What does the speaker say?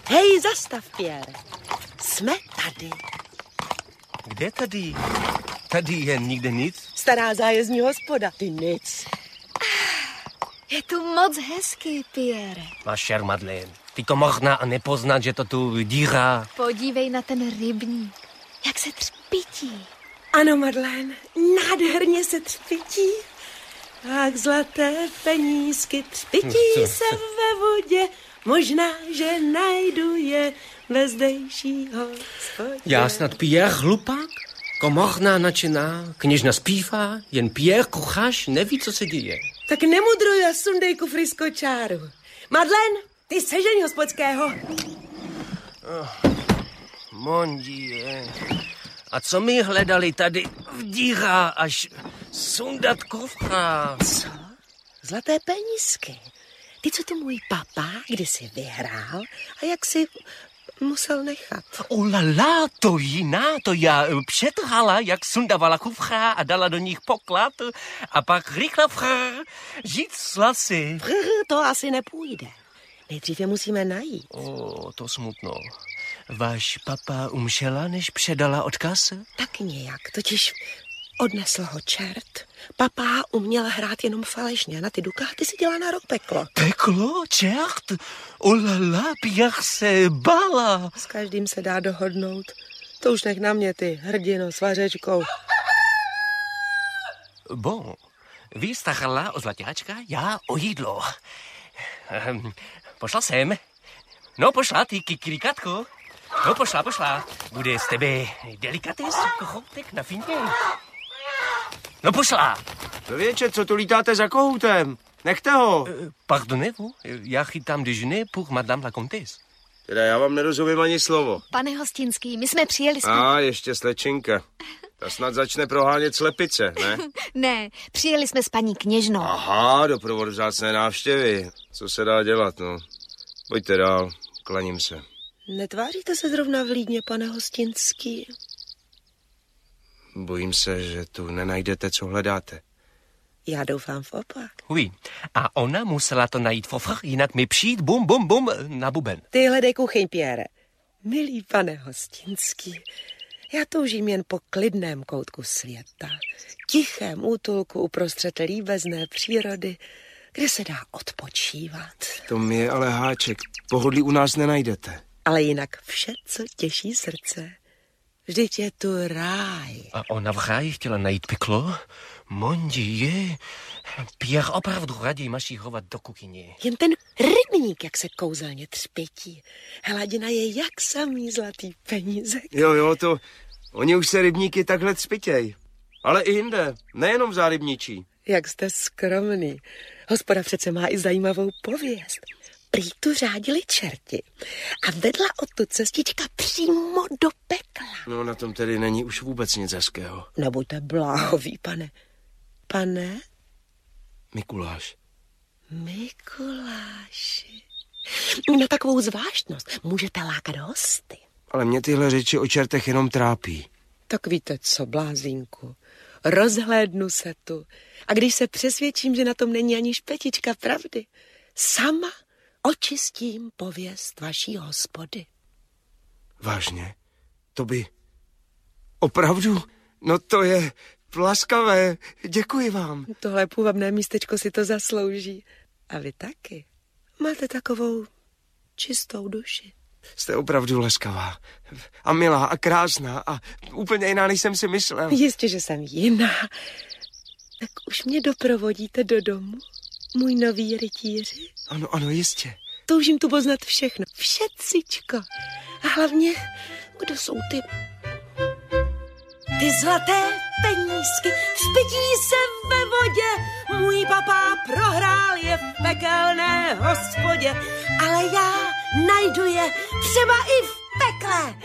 Hej, zastav, Pierre. Jsme tady. Kde tady? Tady je nikde nic. Stará zájezdní hospoda. Ty nic. Je tu moc hezky, Pierre. Máš šer, Madeleine. Ty to možná a nepoznat, že to tu dírá. Podívej na ten rybník. Jak se třpití. Ano, Madeleine, nádherně se třpití. Tak zlaté penízky třpití se ve vodě. Možná, že najdu je ve zdejšího hospodě. Já snad Pierre hlupák? Komorná nadšená, kněžna zpívá, jen Pierre kuchař neví, co se děje. Tak nemudruj a sundej kufry z kočáru. Madeleine, ty sežeň hospodského. Mon Dieu. A co my hledali tady v díra až sundat kufra? Co? Zlaté penízky. Ty, co tu můj papa kdysi vyhrál a jak si musel nechat. Olala, to jiná, to já přetrhala, jak sundavala kufra a dala do nich poklad a pak rychle žít slasy. To asi nepůjde. Nejdřív je musíme najít. To smutno. Váš papa umřela, než předala odkaz? Tak nějak, totiž odnesl ho čert. Papa uměl hrát jenom falešně a na ty dukáty si dělá na rok peklo. Peklo? Čert? Olala, Pierre se bála. S každým se dá dohodnout. To už nech na mě, ty hrdino s vařečkou. Bon, vy starala o zlaťáčka, já o jídlo. Pošla sem. No pošla, ty kikirikatko. No pošla. Bude z tebe delikates, kohoutek na fině. No pošla. Člověče, co tu lítáte za kohoutem? Nechte ho. Pardonnez-vous, já chytám déjeuner pour madame la comtesse. Teda já vám nerozumím ani slovo. Pane Hostinský, my jsme přijeli ještě slečinka. Ta snad začne prohánět slepice, ne? Ne, přijeli jsme s paní kněžnou. Aha, doprovod vzácné návštěvy. Co se dá dělat, no? Pojďte dál, klaním se. Netváříte se zrovna vlídně, pane Hostinský? Bojím se, že tu nenajdete, co hledáte. Já doufám v opak. Oui, a ona musela to najít fofr, jinak mi přijít bum na buben. Ty hledej kuchyň, Pierre. Milý pane Hostinský, já toužím jen po klidném koutku světa, tichém útulku uprostřed líbezné přírody, kde se dá odpočívat. To mi je ale háček. Pohodlí u nás nenajdete. Ale jinak vše, co těší srdce. Vždyť je tu ráj. A ona v ráji chtěla najít peklo? Mon Dieu, Pierre opravdu raději mašírovat do kuchyně. Jen ten rybník, jak se kouzelně třpětí. Hladina je jak samý zlatý penízek. Jo, to... Oni už se rybníky takhle cpitěj. Ale i jinde, nejenom v Zárybničí. Jak jste skromný. Hospoda přece má i zajímavou pověst. Prý tu řádili čerti a vedla odtud cestička přímo do pekla. No na tom tedy není už vůbec nic hezkého. Nebuďte bláhový, pane. Pane? Mikuláši. Na takovou zvláštnost můžete lákat hosty. Ale mě tyhle řeči o čertech jenom trápí. Tak víte co, blázínku, rozhlédnu se tu a když se přesvědčím, že na tom není ani špetička pravdy, sama očistím pověst vaší hospody. Vážně? To by... Opravdu? No to je laskavé. Děkuji vám. Tohle půvabné místečko si to zaslouží. A vy taky. Máte takovou čistou duši. Jste opravdu laskavá. A milá a krásná a úplně jiná, než jsem si myslel. Jistě, že jsem jiná. Tak už mě doprovodíte do domu, můj nový rytíři? Ano, jistě. Toužím tu poznat všechno. Všecičko. A hlavně, kdo jsou ty zlaté penízky? Třpití se ve vodě. Můj papá prohrál je v pekelné hospodě. Ale já najdu je třeba i v pekle.